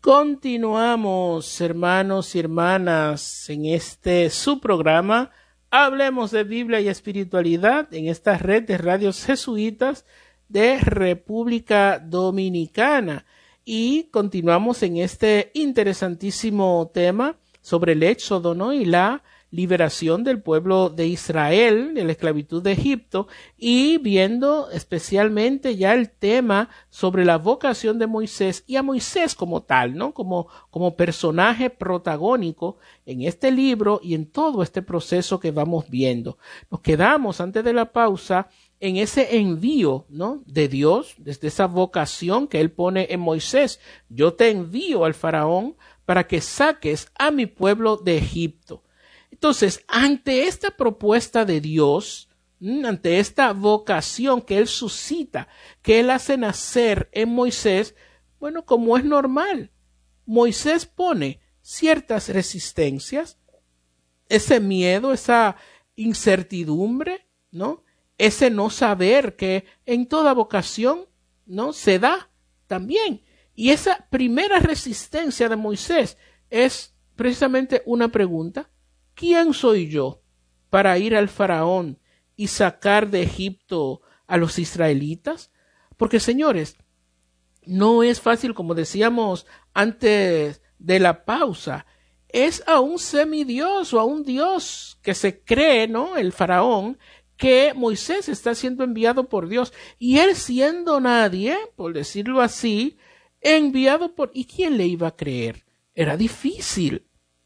Continuamos, hermanos y hermanas, en este su programa Hablemos de Biblia y Espiritualidad en esta red de radios jesuitas de República Dominicana. Y continuamos en este interesantísimo tema sobre el Éxodo, ¿no? Y la liberación del pueblo de Israel de la esclavitud de Egipto, y viendo especialmente ya el tema sobre la vocación de Moisés y a Moisés como tal, ¿no? Como personaje protagónico en este libro y en todo este proceso que vamos viendo. Nos quedamos antes de la pausa en ese envío, ¿no? De Dios, desde esa vocación que él pone en Moisés. Yo te envío al faraón para que saques a mi pueblo de Egipto. Entonces, ante esta propuesta de Dios, ante esta vocación que él suscita, que él hace nacer en Moisés, bueno, como es normal, Moisés pone ciertas resistencias, ese miedo, esa incertidumbre, ¿no? Ese no saber que en toda vocación, ¿no? Se da también. Y esa primera resistencia de Moisés es precisamente una pregunta: ¿quién soy yo para ir al faraón y sacar de Egipto a los israelitas? Porque, señores, no es fácil, como decíamos antes de la pausa. Es a un semidios o a un dios que se cree, ¿no? El faraón, que Moisés está siendo enviado por Dios. Y él, siendo nadie, por decirlo así, enviado por... ¿Y quién le iba a creer? Era difícil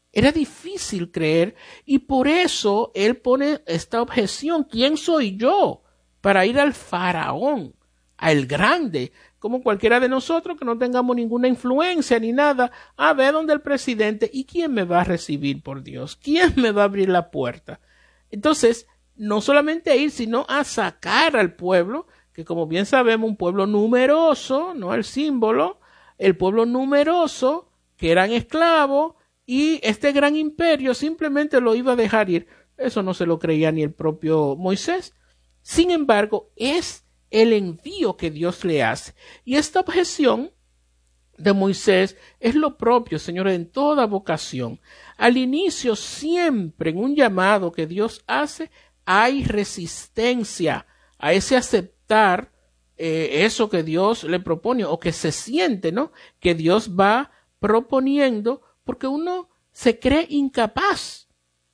creer, y por eso él pone esta objeción: ¿quién soy yo para ir al faraón, al grande, como cualquiera de nosotros que no tengamos ninguna influencia ni nada, a ver donde el presidente? ¿Y quién me va a recibir, por Dios? ¿Quién me va a abrir la puerta? Entonces, no solamente a ir, sino a sacar al pueblo, que como bien sabemos, un pueblo numeroso, no el símbolo, el pueblo numeroso, que eran esclavos, y este gran imperio simplemente lo iba a dejar ir. Eso no se lo creía ni el propio Moisés. Sin embargo, es el envío que Dios le hace. Y esta objeción de Moisés es lo propio, señores, en toda vocación. Al inicio, siempre en un llamado que Dios hace, hay resistencia a ese aceptar eso que Dios le propone, o que se siente, ¿no? Que Dios va proponiendo, porque uno se cree incapaz.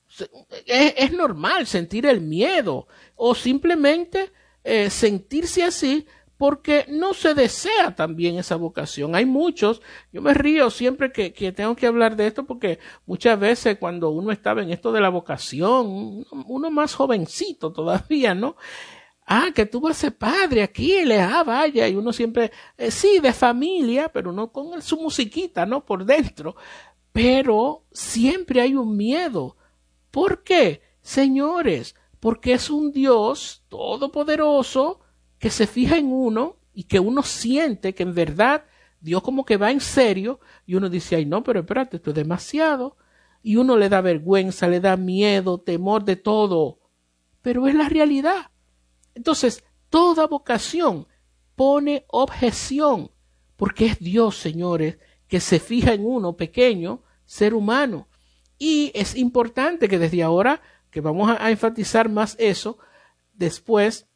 Es normal sentir el miedo o simplemente sentirse así porque no se desea también esa vocación. Hay muchos, yo me río siempre que tengo que hablar de esto, porque muchas veces cuando uno estaba en esto de la vocación, uno más jovencito todavía, ¿no? Que tú vas a ser padre aquí, vaya, y uno siempre, sí, de familia, pero uno con su musiquita, ¿no? Por dentro. Pero siempre hay un miedo. ¿Por qué? Señores, porque es un Dios todopoderoso que se fija en uno y que uno siente que en verdad Dios como que va en serio, y uno dice: ay, no, pero espérate, esto es demasiado. Y uno le da vergüenza, le da miedo, temor, de todo. Pero es la realidad. Entonces, toda vocación pone objeción, porque es Dios, señores, que se fija en uno pequeño, ser humano. Y es importante que desde ahora, que vamos a enfatizar más eso, después,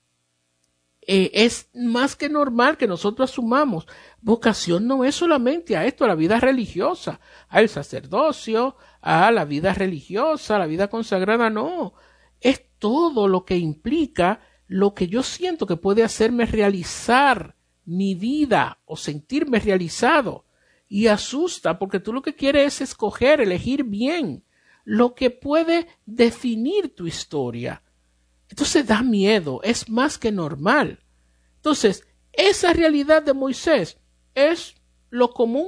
es más que normal que nosotros asumamos: vocación no es solamente a esto, a la vida religiosa, al sacerdocio, a la vida religiosa, a la vida consagrada, no. Es todo lo que implica lo que yo siento que puede hacerme realizar mi vida o sentirme realizado. Y asusta, porque tú lo que quieres es escoger, elegir bien lo que puede definir tu historia. Entonces da miedo, es más que normal. Entonces, esa realidad de Moisés es lo común,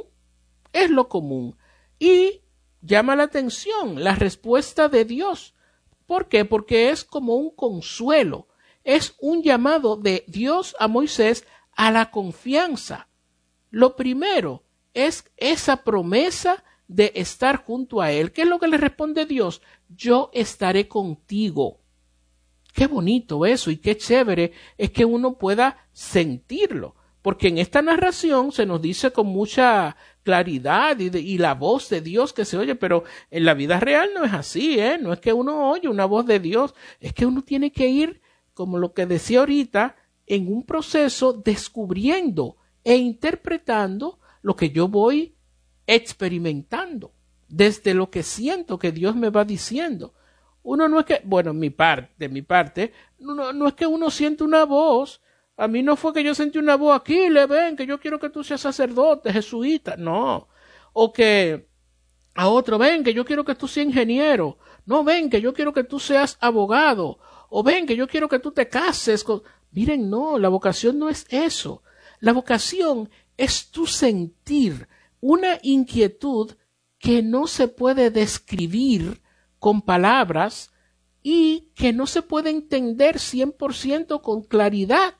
Y llama la atención la respuesta de Dios. ¿Por qué? Porque es como un consuelo, es un llamado de Dios a Moisés a la confianza. Lo primero es esa promesa de estar junto a él. ¿Qué es lo que le responde Dios? Yo estaré contigo. Qué bonito eso, y qué chévere es que uno pueda sentirlo, Porque en esta narración se nos dice con mucha claridad y la voz de Dios que se oye, pero en la vida real no es así, ¿eh? No es que uno oye una voz de Dios, es que uno tiene que ir, como lo que decía ahorita, en un proceso descubriendo e interpretando lo que yo voy experimentando, desde lo que siento que Dios me va diciendo. Uno no es que, bueno, de mi parte, no es que uno siente una voz. A mí no fue que yo sentí una voz aquí, le ven, que yo quiero que tú seas sacerdote, jesuita, no. O que a otro, ven, que yo quiero que tú seas ingeniero. No, ven, que yo quiero que tú seas abogado. O ven, que yo quiero que tú te cases con... Miren, no, la vocación no es eso. La vocación es tu sentir una inquietud que no se puede describir con palabras y que no se puede entender 100% con claridad.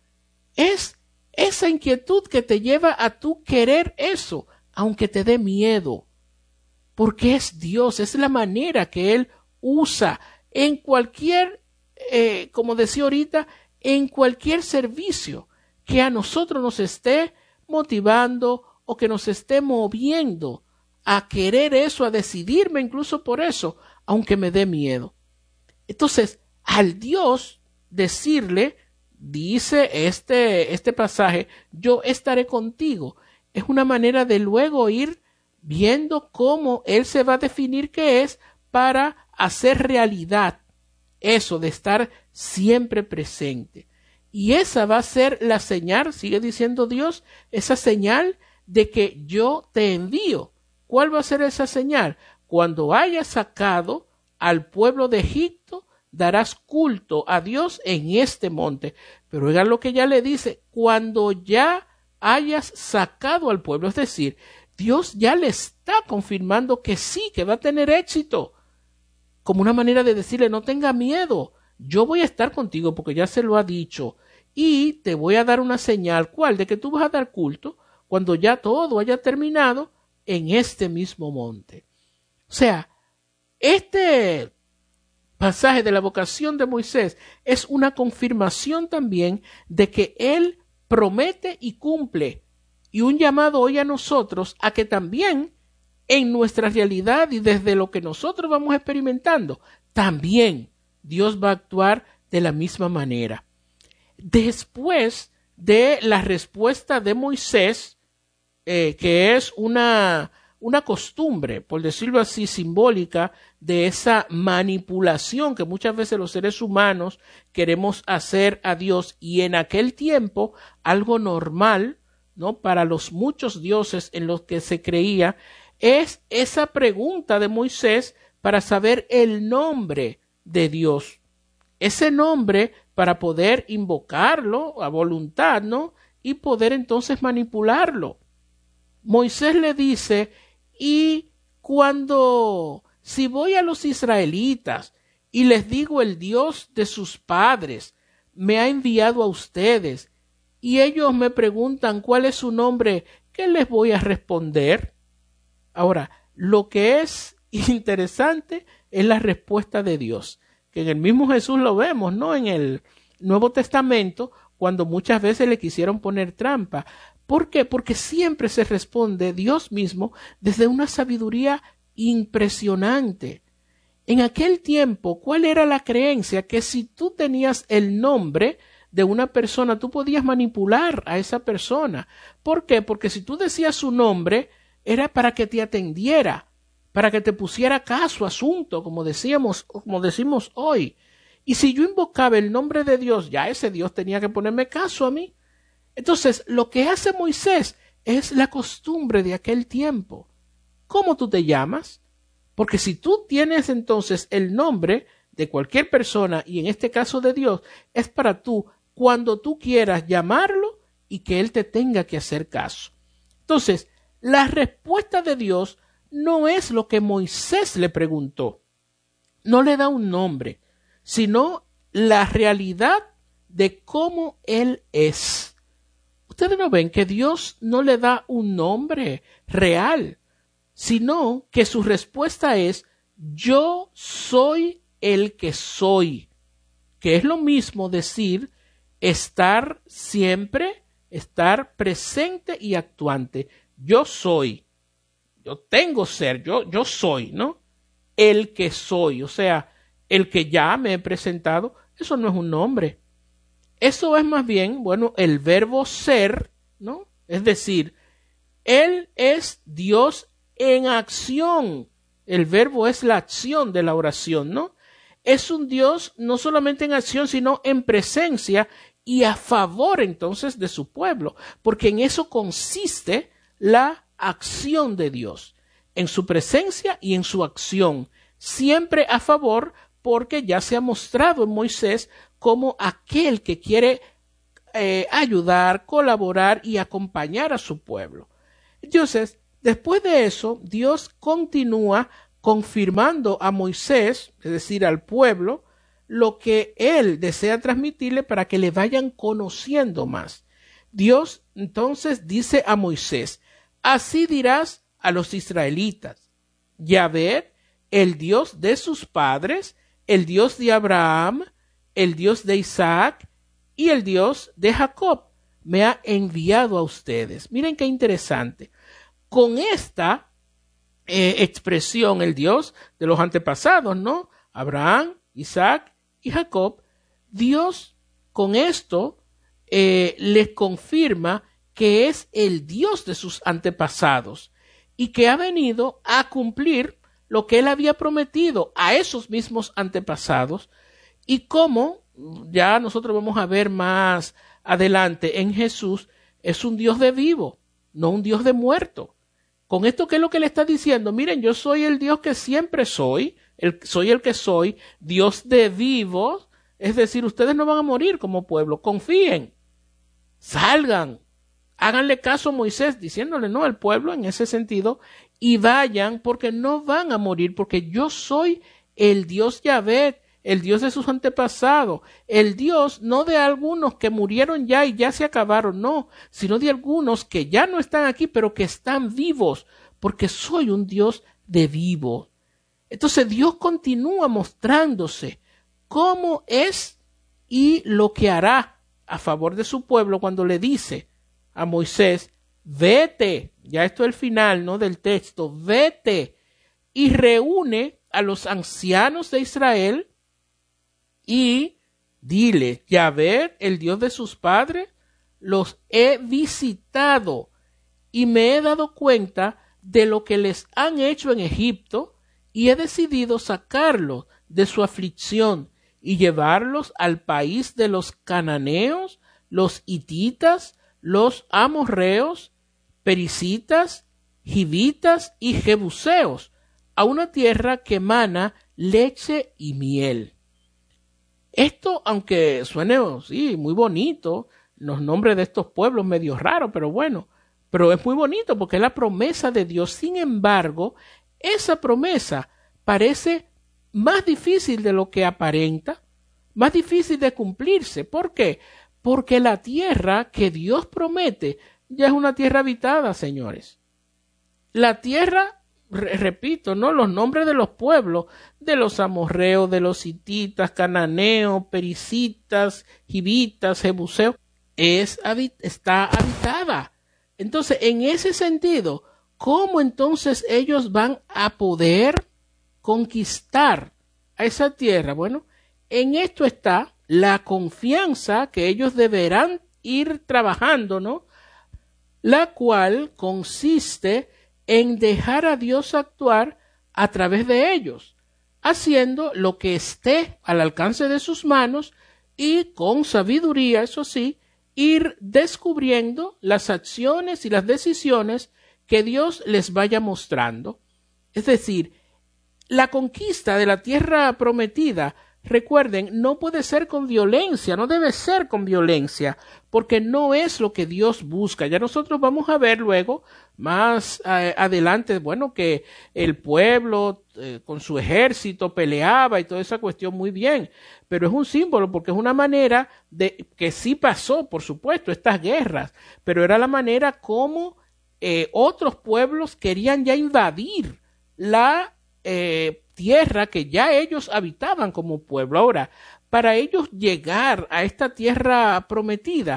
Es esa inquietud que te lleva a tú querer eso, aunque te dé miedo, porque es Dios, es la manera que Él usa en cualquier, como decía ahorita, en cualquier servicio que a nosotros nos esté motivando o que nos esté moviendo a querer eso, a decidirme incluso por eso, aunque me dé miedo. Entonces, al Dios decirle, dice este pasaje, yo estaré contigo, es una manera de luego ir viendo cómo Él se va a definir qué es para hacer realidad eso de estar siempre presente. Y esa va a ser la señal, sigue diciendo Dios, esa señal de que yo te envío. ¿Cuál va a ser esa señal? Cuando hayas sacado al pueblo de Egipto, darás culto a Dios en este monte. Pero oigan lo que ya le dice, cuando ya hayas sacado al pueblo, es decir, Dios ya le está confirmando que sí, que va a tener éxito, como una manera de decirle, no tenga miedo, yo voy a estar contigo porque ya se lo ha dicho y te voy a dar una señal, ¿cuál? De que tú vas a dar culto cuando ya todo haya terminado en este mismo monte. O sea, este pasaje de la vocación de Moisés es una confirmación también de que él promete y cumple, y un llamado hoy a nosotros a que también en nuestra realidad y desde lo que nosotros vamos experimentando, también Dios va a actuar de la misma manera. Después de la respuesta de Moisés, que es una costumbre, por decirlo así, simbólica de esa manipulación que muchas veces los seres humanos queremos hacer a Dios, y en aquel tiempo algo normal, ¿no? Para los muchos dioses en los que se creía, es esa pregunta de Moisés para saber el nombre de Dios. Ese nombre para poder invocarlo a voluntad, ¿no? Y poder entonces manipularlo. Moisés le dice, y si voy a los israelitas y les digo el Dios de sus padres me ha enviado a ustedes y ellos me preguntan cuál es su nombre, ¿qué les voy a responder? Ahora, lo que es interesante es la respuesta de Dios, que en el mismo Jesús lo vemos, ¿no? En el Nuevo Testamento, cuando muchas veces le quisieron poner trampa. ¿Por qué? Porque siempre se responde Dios mismo desde una sabiduría impresionante. En aquel tiempo, ¿cuál era la creencia? Que si tú tenías el nombre de una persona, tú podías manipular a esa persona. ¿Por qué? Porque si tú decías su nombre, era para que te atendiera, para que te pusiera caso, asunto, como decimos hoy. Y si yo invocaba el nombre de Dios, ya ese Dios tenía que ponerme caso a mí. Entonces, lo que hace Moisés es la costumbre de aquel tiempo. ¿Cómo tú te llamas? Porque si tú tienes entonces el nombre de cualquier persona, y en este caso de Dios, es para tú, cuando tú quieras llamarlo y que Él te tenga que hacer caso. Entonces, la respuesta de Dios no es lo que Moisés le preguntó. No le da un nombre, sino la realidad de cómo Él es. Ustedes no ven que Dios no le da un nombre real, sino que su respuesta es, yo soy el que soy, que es lo mismo decir estar siempre estar presente y actuante. Yo soy, yo tengo ser, yo soy, ¿no? El que soy, o sea, el que ya me he presentado, eso no es un nombre. Eso es más bien, bueno, el verbo ser, ¿no? Es decir, Él es Dios en acción. El verbo es la acción de la oración, ¿no? Es un Dios no solamente en acción, sino en presencia y a favor entonces de su pueblo, porque en eso consiste la acción de Dios, en su presencia y en su acción, siempre a favor, porque ya se ha mostrado en Moisés como aquel que quiere ayudar, colaborar y acompañar a su pueblo. Entonces, después de eso, Dios continúa confirmando a Moisés, es decir, al pueblo, lo que él desea transmitirle para que le vayan conociendo más. Dios entonces dice a Moisés, así dirás a los israelitas, Yahvé, el Dios de sus padres, el Dios de Abraham, el Dios de Isaac y el Dios de Jacob, me ha enviado a ustedes. Miren qué interesante. Con esta expresión, el Dios de los antepasados, ¿no? Abraham, Isaac y Jacob, Dios con esto les confirma que es el Dios de sus antepasados y que ha venido a cumplir lo que él había prometido a esos mismos antepasados, y cómo ya nosotros vamos a ver más adelante en Jesús, es un Dios de vivo, no un Dios de muerto. Con esto, ¿qué es lo que le está diciendo? Miren, yo soy el Dios que siempre soy, soy el que soy, Dios de vivos, es decir, ustedes no van a morir como pueblo, confíen, salgan, háganle caso a Moisés, diciéndole no al pueblo en ese sentido, y vayan porque no van a morir, porque yo soy el Dios Yahvé, el Dios de sus antepasados, el Dios no de algunos que murieron ya y ya se acabaron, no, sino de algunos que ya no están aquí, pero que están vivos, porque soy un Dios de vivo. Entonces Dios continúa mostrándose cómo es y lo que hará a favor de su pueblo cuando le dice a Moisés, vete, ya esto es el final, ¿no?, del texto, vete y reúne a los ancianos de Israel y dile, Yahvé, el Dios de sus padres, los he visitado y me he dado cuenta de lo que les han hecho en Egipto y he decidido sacarlos de su aflicción y llevarlos al país de los cananeos, los hititas, los amorreos, pericitas, hivitas y jebuseos, a una tierra que emana leche y miel. Esto, aunque suene sí, muy bonito, los nombres de estos pueblos medio raros, pero bueno, pero es muy bonito porque es la promesa de Dios. Sin embargo, esa promesa parece más difícil de lo que aparenta, más difícil de cumplirse. ¿Por qué? Porque la tierra que Dios promete ya es una tierra habitada, señores. La tierra, repito, ¿no?, los nombres de los pueblos, de los amorreos, de los hititas, cananeos, pericitas, hivitas, jebuseos, está habitada. Entonces, en ese sentido, ¿cómo entonces ellos van a poder conquistar a esa tierra? Bueno, en esto está la confianza que ellos deberán ir trabajando, ¿no?, la cual consiste en dejar a Dios actuar a través de ellos, haciendo lo que esté al alcance de sus manos y con sabiduría, eso sí, ir descubriendo las acciones y las decisiones que Dios les vaya mostrando. Es decir, la conquista de la tierra prometida, recuerden, no puede ser con violencia, no debe ser con violencia, porque no es lo que Dios busca. Ya nosotros vamos a ver luego, más adelante, bueno, que el pueblo con su ejército peleaba y toda esa cuestión muy bien, pero es un símbolo porque es una manera de que sí pasó, por supuesto, estas guerras, pero era la manera como otros pueblos querían ya invadir la tierra que ya ellos habitaban como pueblo. Ahora, para ellos llegar a esta tierra prometida,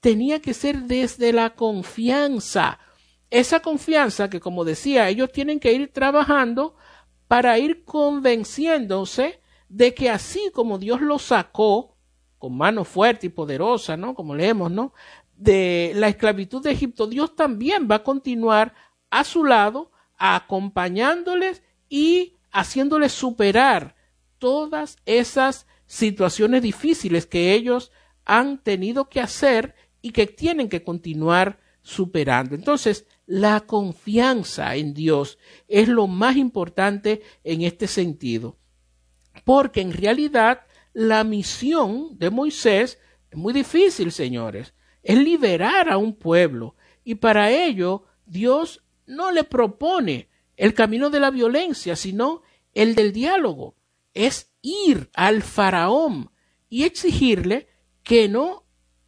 tenía que ser desde la confianza. Esa confianza que, como decía, ellos tienen que ir trabajando para ir convenciéndose de que así como Dios los sacó con mano fuerte y poderosa, ¿no? Como leemos, ¿no? De la esclavitud de Egipto, Dios también va a continuar a su lado, acompañándoles y haciéndoles superar todas esas situaciones difíciles que ellos han tenido que hacer y que tienen que continuar superando. Entonces, la confianza en Dios es lo más importante en este sentido, porque en realidad la misión de Moisés es muy difícil, señores. Es liberar a un pueblo, y para ello Dios no le propone el camino de la violencia, sino el del diálogo. Es ir al faraón y exigirle que no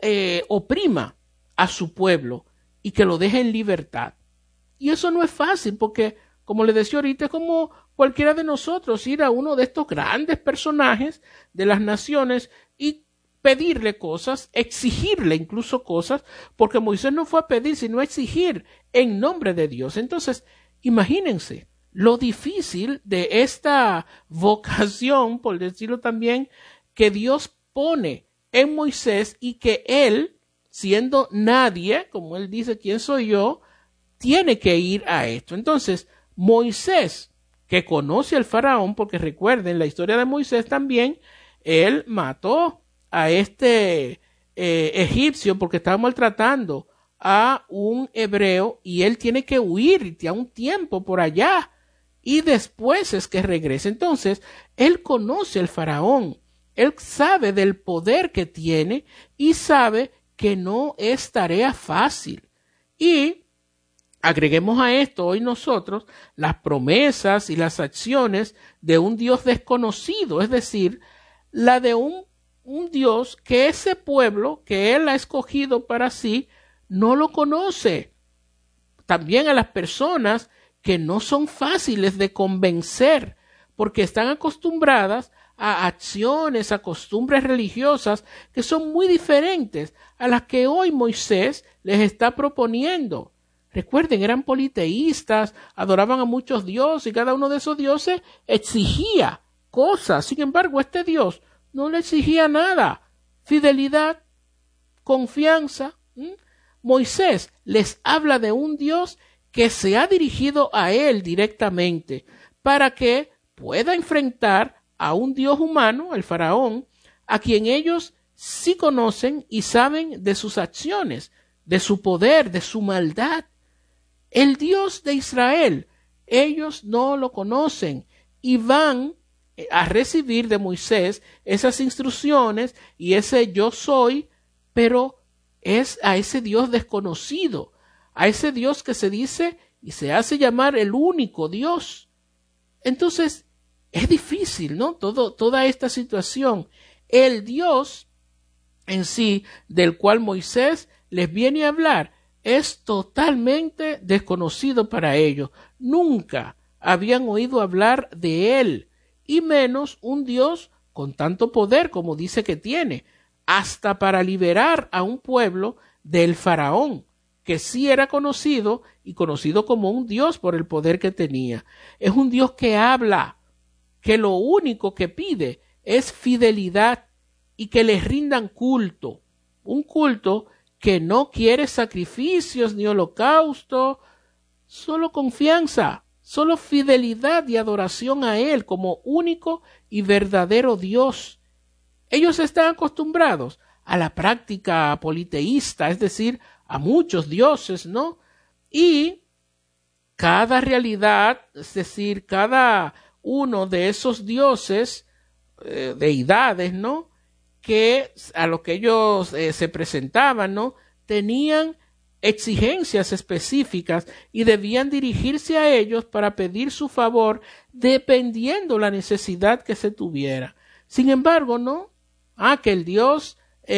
oprima a su pueblo y que lo deje en libertad. Y eso no es fácil porque, como les decía ahorita, es como cualquiera de nosotros ir a uno de estos grandes personajes de las naciones y pedirle cosas, exigirle incluso cosas, porque Moisés no fue a pedir, sino a exigir en nombre de Dios. Entonces, imagínense lo difícil de esta vocación, por decirlo también, que Dios pone en Moisés y que él, siendo nadie, como él dice, ¿quién soy yo?, tiene que ir a esto. Entonces, Moisés, que conoce al faraón, porque recuerden la historia de Moisés también, él mató a este egipcio porque estaba maltratando a un hebreo y él tiene que huir a un tiempo por allá y después es que regresa. Entonces, él conoce al faraón, él sabe del poder que tiene y sabe que no es tarea fácil. Y agreguemos a esto hoy nosotros las promesas y las acciones de un Dios desconocido, es decir, la de un Dios que ese pueblo que él ha escogido para sí no lo conoce. También a las personas que no son fáciles de convencer porque están acostumbradas a acciones, a costumbres religiosas que son muy diferentes a las que hoy Moisés les está proponiendo. Recuerden, eran politeístas, adoraban a muchos dioses y cada uno de esos dioses exigía cosas. Sin embargo, este Dios no le exigía nada. Fidelidad, confianza. Moisés les habla de un Dios que se ha dirigido a él directamente para que pueda enfrentar a un Dios humano, el faraón, a quien ellos sí conocen y saben de sus acciones, de su poder, de su maldad. El Dios de Israel, ellos no lo conocen y van a recibir de Moisés esas instrucciones y ese yo soy, pero es a ese Dios desconocido, a ese Dios que se dice y se hace llamar el único Dios. Entonces, es difícil, ¿no? Toda esta situación. El Dios en sí, del cual Moisés les viene a hablar, es totalmente desconocido para ellos. Nunca habían oído hablar de él, y menos un Dios con tanto poder como dice que tiene, hasta para liberar a un pueblo del faraón, que sí era conocido y conocido como un Dios por el poder que tenía. Es un Dios que habla, que lo único que pide es fidelidad y que les rindan culto, un culto que no quiere sacrificios ni holocausto, solo confianza, solo fidelidad y adoración a Él como único y verdadero Dios. Ellos están acostumbrados a la práctica politeísta, es decir, a muchos dioses, ¿no? Y cada realidad, es decir, cada uno de esos dioses, deidades, ¿no?, que a lo que ellos se presentaban, ¿no?, tenían exigencias específicas y debían dirigirse a ellos para pedir su favor dependiendo la necesidad que se tuviera. Sin embargo, ¿no? Que el Dios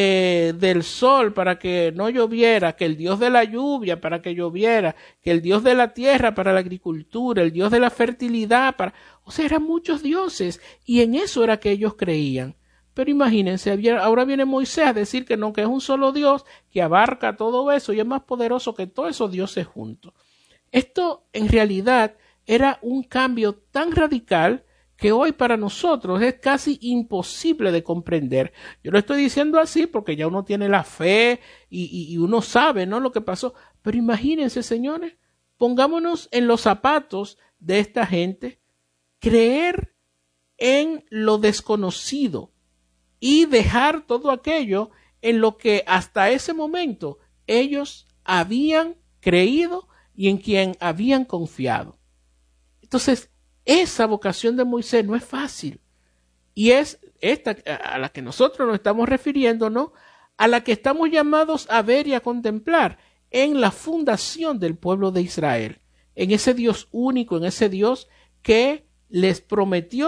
del sol para que no lloviera, que el Dios de la lluvia para que lloviera, que el Dios de la tierra para la agricultura, el Dios de la fertilidad para... O sea, eran muchos dioses y en eso era que ellos creían. Pero imagínense, ahora viene Moisés a decir que no, que es un solo Dios que abarca todo eso y es más poderoso que todos esos dioses juntos. Esto en realidad era un cambio tan radical que hoy para nosotros es casi imposible de comprender. Yo lo estoy diciendo así porque ya uno tiene la fe y uno sabe, ¿no?, lo que pasó. Pero imagínense, señores, pongámonos en los zapatos de esta gente, creer en lo desconocido y dejar todo aquello en lo que hasta ese momento ellos habían creído y en quien habían confiado. Entonces, esa vocación de Moisés no es fácil. Y es esta a la que nosotros nos estamos refiriendo, ¿no?, a la que estamos llamados a ver y a contemplar en la fundación del pueblo de Israel, en ese Dios único, en ese Dios que les prometió